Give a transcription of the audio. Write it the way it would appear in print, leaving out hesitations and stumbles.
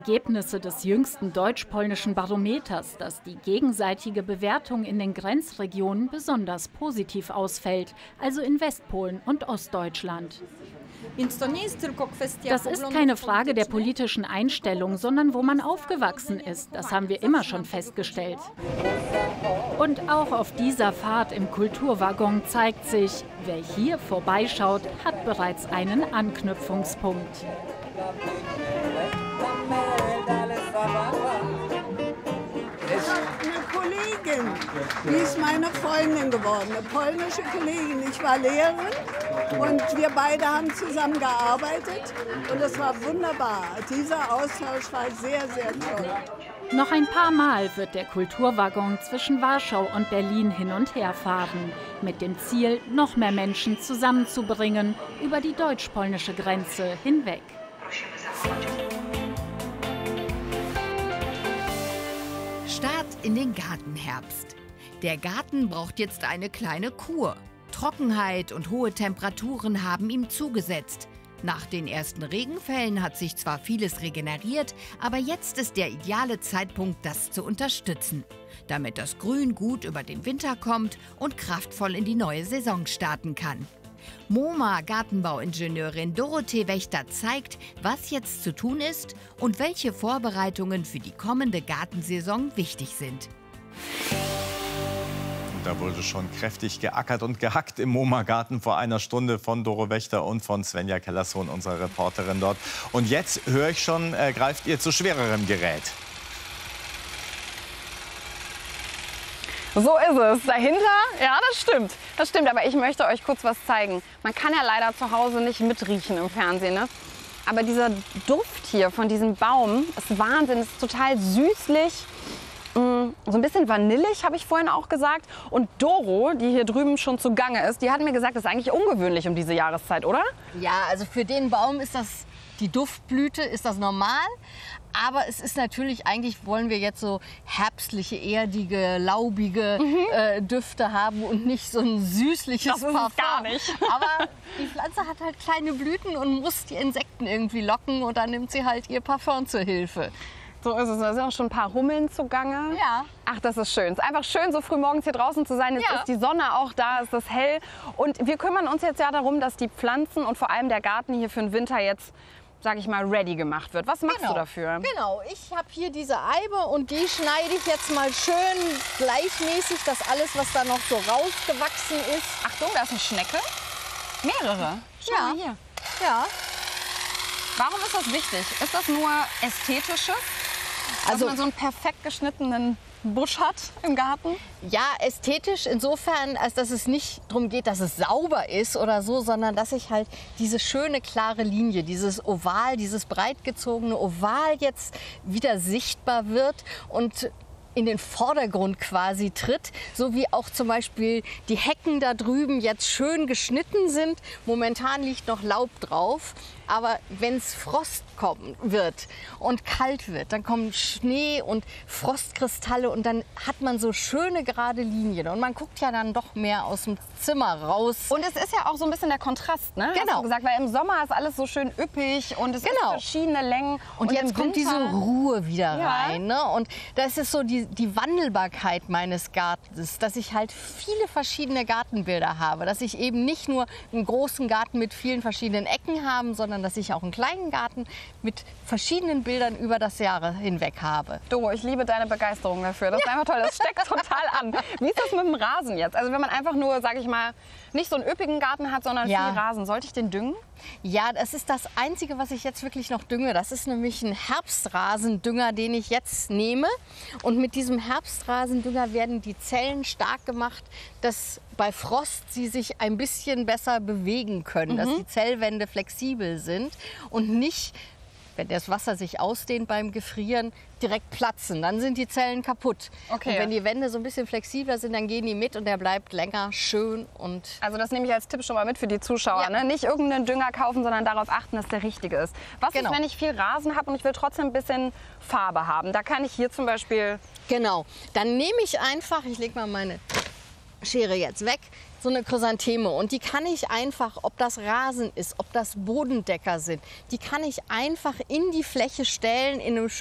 Ergebnisse des jüngsten deutsch-polnischen Barometers, dass die gegenseitige Bewertung in den Grenzregionen besonders positiv ausfällt, also in Westpolen und Ostdeutschland. Das ist keine Frage der politischen Einstellung, sondern wo man aufgewachsen ist. Das haben wir immer schon festgestellt. Und auch auf dieser Fahrt im Kulturwaggon zeigt sich, wer hier vorbeischaut, hat bereits einen Anknüpfungspunkt. Ich habe eine Kollegin, die ist meine Freundin geworden, eine polnische Kollegin. Ich war Lehrerin und wir beide haben zusammengearbeitet und es war wunderbar. Dieser Austausch war sehr, sehr toll. Noch ein paar Mal wird der Kulturwaggon zwischen Warschau und Berlin hin und her fahren, mit dem Ziel, noch mehr Menschen zusammenzubringen über die deutsch-polnische Grenze hinweg. Start in den Gartenherbst. Der Garten braucht jetzt eine kleine Kur. Trockenheit und hohe Temperaturen haben ihm zugesetzt. Nach den ersten Regenfällen hat sich zwar vieles regeneriert, aber jetzt ist der ideale Zeitpunkt, das zu unterstützen, damit das Grün gut über den Winter kommt und kraftvoll in die neue Saison starten kann. MoMA-Gartenbauingenieurin Dorothee Wächter zeigt, was jetzt zu tun ist und welche Vorbereitungen für die kommende Gartensaison wichtig sind. Da wurde schon kräftig geackert und gehackt im MoMA-Garten vor einer Stunde von Doro Wächter und von Svenja Kellersohn, unserer Reporterin dort. Und jetzt höre ich schon, greift ihr zu schwererem Gerät. So ist es. Dahinter, ja, das stimmt. Das stimmt, aber ich möchte euch kurz was zeigen. Man kann ja leider zu Hause nicht mitriechen im Fernsehen, ne? Aber dieser Duft hier von diesem Baum ist Wahnsinn, ist total süßlich. So ein bisschen vanillig, habe ich vorhin auch gesagt. Und Doro, die hier drüben schon zugange ist, die hat mir gesagt, das ist eigentlich ungewöhnlich um diese Jahreszeit, oder? Ja, also für den Baum ist das, die Duftblüte, ist das normal. Aber es ist natürlich, eigentlich wollen wir jetzt so herbstliche, erdige, laubige Düfte haben und nicht so ein süßliches Parfum. Das ist es gar nicht. Aber die Pflanze hat halt kleine Blüten und muss die Insekten irgendwie locken und dann nimmt sie halt ihr Parfum zur Hilfe. So ist es. Da sind auch schon ein paar Hummeln zugange. Ja. Ach, das ist schön. Es ist einfach schön, so früh morgens hier draußen zu sein. Jetzt ist die Sonne auch da, es ist hell. Und wir kümmern uns jetzt ja darum, dass die Pflanzen und vor allem der Garten hier für den Winter jetzt, sage ich mal, ready gemacht wird. Was machst du dafür? Genau, ich habe hier diese Eibe und die schneide ich jetzt mal schön gleichmäßig, dass alles, was da noch so rausgewachsen ist. Achtung, da ist eine Schnecke. Mehrere. Schau mal hier. Ja. Warum ist das wichtig? Ist das nur ästhetisches? Dass man so einen perfekt geschnittenen Busch hat im Garten? Ja, ästhetisch insofern, als dass es nicht darum geht, dass es sauber ist oder so, sondern dass ich halt diese schöne, klare Linie, dieses Oval, dieses breit gezogene Oval jetzt wieder sichtbar wird und in den Vordergrund quasi tritt, so wie auch zum Beispiel die Hecken da drüben jetzt schön geschnitten sind. Momentan liegt noch Laub drauf, aber wenn es Frost kommen wird und kalt wird, dann kommen Schnee und Frostkristalle und dann hat man so schöne gerade Linien und man guckt ja dann doch mehr aus dem Zimmer raus. Und es ist ja auch so ein bisschen der Kontrast, ne? Genau. Hast du gesagt, weil im Sommer ist alles so schön üppig und es gibt verschiedene Längen. Und jetzt kommt diese Ruhe wieder rein. Ne? Und das ist so die Wandelbarkeit meines Gartens, dass ich halt viele verschiedene Gartenbilder habe. Dass ich eben nicht nur einen großen Garten mit vielen verschiedenen Ecken habe, sondern dass ich auch einen kleinen Garten mit verschiedenen Bildern über das Jahr hinweg habe. Doro, ich liebe deine Begeisterung dafür. Das ist einfach toll, das steckt total an. Wie ist das mit dem Rasen jetzt? Also wenn man einfach nur, sage ich mal, nicht so einen üppigen Garten hat, sondern viel Rasen, sollte ich den düngen? Ja, das ist das Einzige, was ich jetzt wirklich noch dünge. Das ist nämlich ein Herbstrasendünger, den ich jetzt nehme. Und mit diesem Herbstrasendünger werden die Zellen stark gemacht, dass bei Frost sie sich ein bisschen besser bewegen können, dass die Zellwände flexibel sind und nicht, wenn das Wasser sich ausdehnt beim Gefrieren, direkt platzen. Dann sind die Zellen kaputt. Okay. Und wenn die Wände so ein bisschen flexibler sind, dann gehen die mit und der bleibt länger schön. Und also das nehme ich als Tipp schon mal mit für die Zuschauer. Ne? Nicht irgendeinen Dünger kaufen, sondern darauf achten, dass der richtige ist. Was ist, wenn ich viel Rasen habe und ich will trotzdem ein bisschen Farbe haben? Da kann ich hier zum Beispiel... Genau. Dann nehme ich einfach, ich lege mal meine Schere jetzt weg, so eine Chrysantheme. Und die kann ich einfach, ob das Rasen ist, ob das Bodendecker sind, die kann ich einfach in die Fläche stellen, in einem